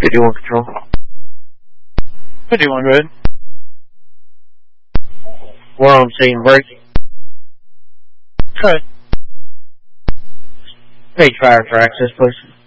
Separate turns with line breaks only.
51 control.
51, go ahead.
We're on scene, breaking.
Go ahead.
Page fire for access, please.